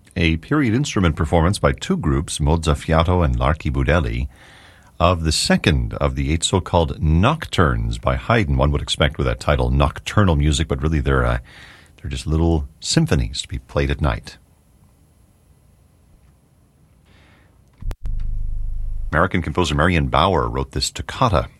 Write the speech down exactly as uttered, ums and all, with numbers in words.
a period instrument performance by two groups, Mozzafiato and L'Archibudelli, of the second of the eight so-called nocturnes by Haydn. One would expect with that title, nocturnal music, but really they're, uh, they're just little symphonies to be played at night. American composer Marion Bauer wrote this toccata